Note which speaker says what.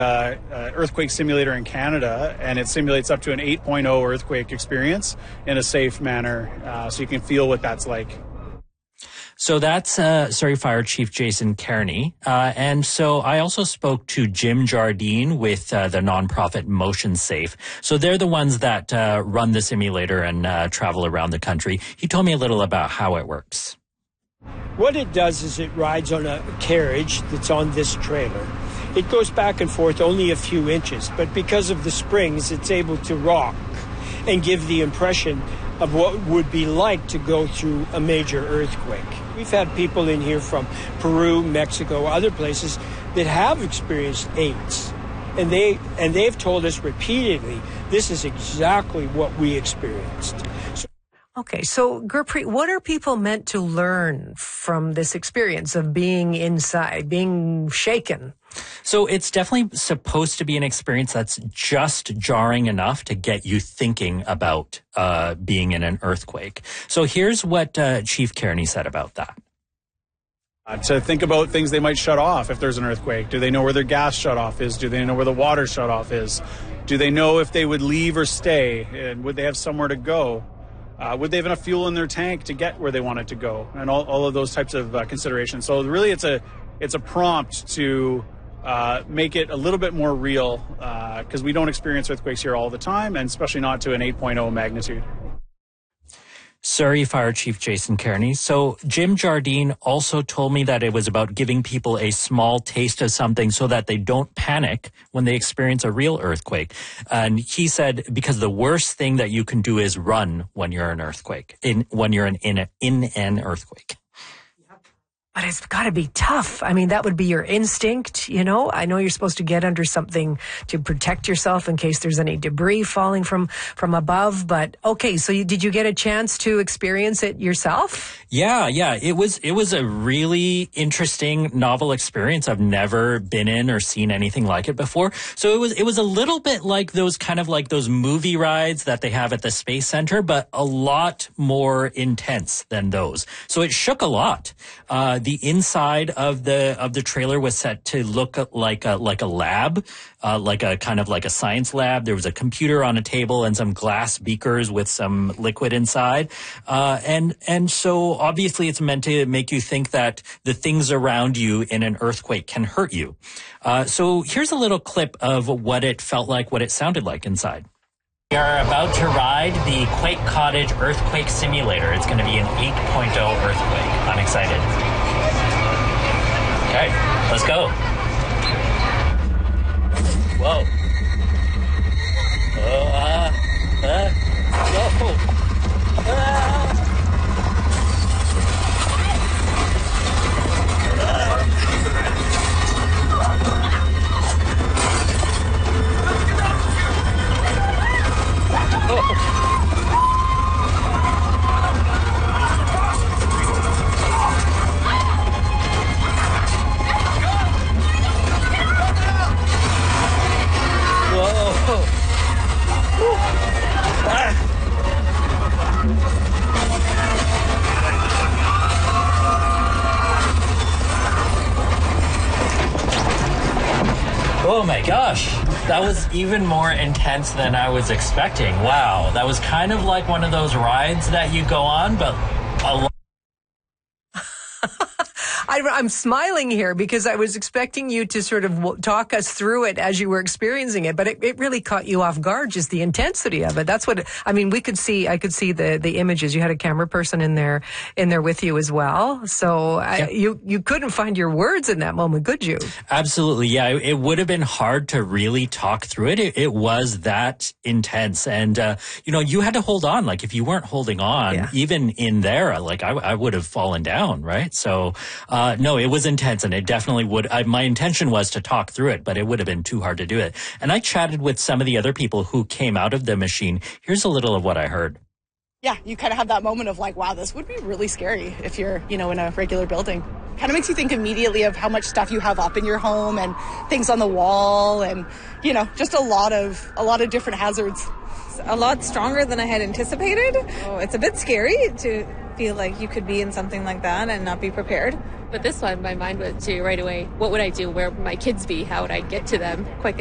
Speaker 1: Earthquake simulator in Canada, and it simulates up to an 8.0 earthquake experience in a safe manner, so you can feel what that's like.
Speaker 2: So that's Surrey Fire Chief Jason Kearney. And so I also spoke to Jim Jardine with the nonprofit Motion Safe. So they're the ones that run the simulator and travel around the country. He told me a little about how it works.
Speaker 3: What it does is it rides on a carriage that's on this trailer. It goes back and forth only a few inches, but because of the springs, it's able to rock and give the impression of what would be like to go through a major earthquake. We've had people in here from Peru, Mexico, other places that have experienced eights, and they've told us repeatedly, this is exactly what we experienced.
Speaker 4: Okay, so Gurpreet, what are people meant to learn from this experience of being inside, being shaken?
Speaker 2: So it's definitely supposed to be an experience that's just jarring enough to get you thinking about being in an earthquake. So here's what Chief Kearney said about that.
Speaker 1: To think about things they might shut off if there's an earthquake. Do they know where their gas shut off is? Do they know where the water shut off is? Do they know if they would leave or stay? And would they have somewhere to go? Would they have enough fuel in their tank to get where they wanted to go? And all of those types of considerations. So really it's a prompt to make it a little bit more real, because we don't experience earthquakes here all the time, and especially not to an 8.0 magnitude.
Speaker 2: Surrey Fire Chief Jason Kearney. So Jim Jardine also told me that it was about giving people a small taste of something so that they don't panic when they experience a real earthquake. And he said, because the worst thing that you can do is run when you're an earthquake, when you're in an earthquake.
Speaker 4: But it's got to be tough. I mean, that would be your instinct, you know? I know you're supposed to get under something to protect yourself in case there's any debris falling from above. But okay, so did you get a chance to experience it yourself?
Speaker 2: Yeah. It was a really interesting, novel experience. I've never been in or seen anything like it before. So it was a little bit like those movie rides that they have at the Space Center, but a lot more intense than those. So it shook a lot. The inside of the trailer was set to look like a lab, like a science lab. There was a computer on a table and some glass beakers with some liquid inside. And so obviously it's meant to make you think that the things around you in an earthquake can hurt you. So here's a little clip of what it felt like, what it sounded like inside. We are about to ride the Quake Cottage Earthquake Simulator. It's going to be an 8.0 earthquake. I'm excited. Okay, let's go. Whoa. Oh my gosh, that was even more intense than I was expecting. Wow, that was kind of like one of those rides that you go on, but a lot.
Speaker 4: I'm smiling here because I was expecting you to sort of talk us through it as you were experiencing it, but it really caught you off guard, just the intensity of it. That's what, I mean, I could see the images. You had a camera person in there with you as well. So yeah. You couldn't find your words in that moment, could you?
Speaker 2: Absolutely. Yeah. It would have been hard to really talk through it. It was that intense. And, you had to hold on. Like if you weren't holding on, even in there, like I would have fallen down. Right. So, no, it was intense, and it definitely would. My intention was to talk through it, but it would have been too hard to do it. And I chatted with some of the other people who came out of the machine. Here's a little of what I heard.
Speaker 5: Yeah, you kind of have that moment of like, wow, this would be really scary if you're, in a regular building. Kind of makes you think immediately of how much stuff you have up in your home and things on the wall and, just a lot of different hazards.
Speaker 6: It's a lot stronger than I had anticipated. Oh, it's a bit scary to feel like you could be in something like that and not be prepared.
Speaker 7: But this one, my mind went to right away, what would I do? Where would my kids be? How would I get to them quick